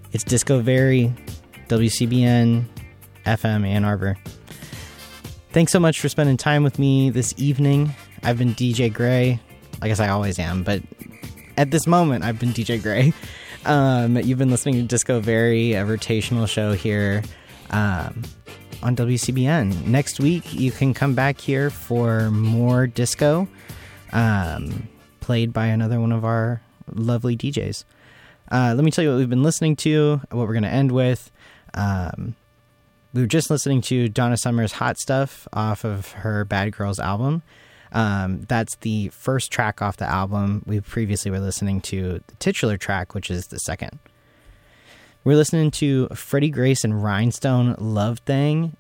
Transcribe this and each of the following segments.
It's Disco Very, WCBN, FM Ann Arbor. Thanks so much for spending time with me this evening. I've been DJ Gray. I guess I always am, but at this moment, I've been DJ Gray. You've been listening to Disco Very, a rotational show here on WCBN. Next week, you can come back here for more disco, played by another one of our lovely DJs. Let me tell you what we've been listening to, what we're going to end with. We were just listening to Donna Summer's Hot Stuff off of her Bad Girls album. That's the first track off the album. We previously were listening to the titular track, which is the second. We're listening to Freddie Grace and Rhinestone, Love Thing.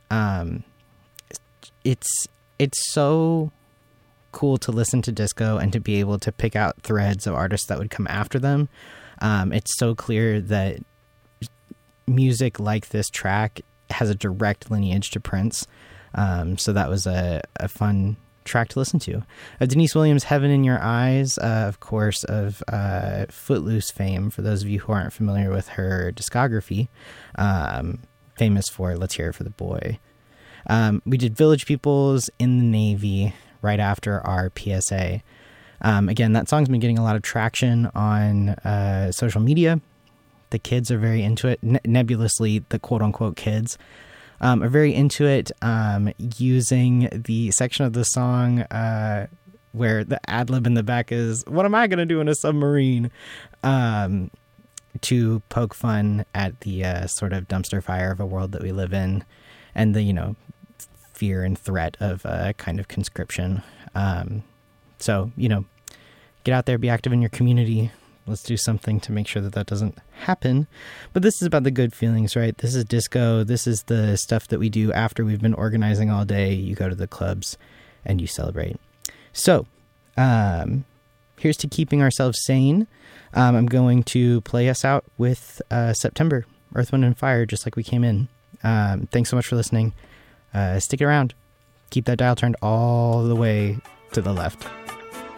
It's so cool to listen to disco and to be able to pick out threads of artists that would come after them. It's so clear that music like this track has a direct lineage to Prince. So that was a fun track to listen to. Denise Williams, Heaven in Your Eyes, of course, of Footloose fame, for those of you who aren't familiar with her discography, famous for Let's Hear It for the Boy. We did Village People's In the Navy right after our PSA. Again, that song's been getting a lot of traction on social media. The kids are very into it. Nebulously, the quote-unquote kids are very into it, using the section of the song where the ad-lib in the back is, what am I going to do in a submarine? To poke fun at the sort of dumpster fire of a world that we live in, and the, fear and threat of kind of conscription. So, get out there, be active in your community. Let's do something to make sure that doesn't happen. But this is about the good feelings, right? This is disco. This is the stuff that we do after we've been organizing all day. You go to the clubs and you celebrate. So, here's to keeping ourselves sane. I'm going to play us out with September, Earth, Wind, and Fire, just like we came in. Thanks so much for listening. Stick it around. Keep that dial turned all the way to the left.